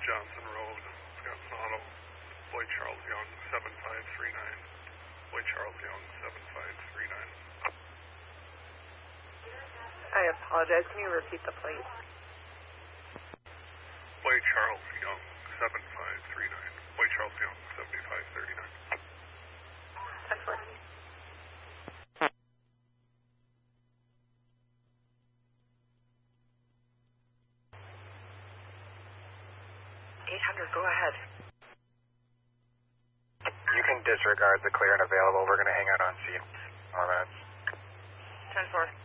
Johnson Road, Wisconsin Auto, Boy Charles Young, 7539. Boy Charles Young, 7539. I apologize. Can you repeat the plate? Boy Charles Young, 7539. Boy Charles Young, 7539. 10-4. 800, go ahead. You can disregard the clear and available. We're going to hang out on scene. All right. 10-4.